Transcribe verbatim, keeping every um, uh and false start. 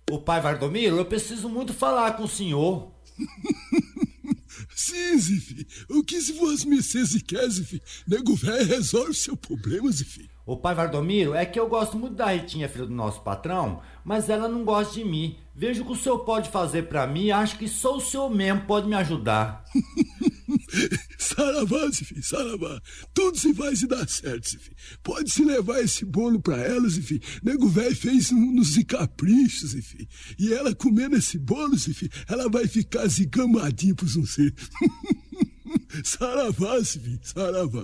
Ô pai Valdomiro, eu preciso muito falar com o senhor. Sim, Zifi. O que se vos mercês quer, Zifi? Nego velho resolve seu problema, Zifi. Ô pai Valdomiro, é que eu gosto muito da Ritinha, filha do nosso patrão, mas ela não gosta de mim. Vejo o que o senhor pode fazer pra mim, acho que só o senhor mesmo pode me ajudar. Saravá, Zifi, saravá. Tudo se vai se dar certo, Zifi. Pode se levar esse bolo pra ela, Zifi. Nego velho fez um, uns caprichos, Zifi. E ela comendo esse bolo, Zifi, ela vai ficar zigamadinha pros um ser. Saravá, Zifi, saravá.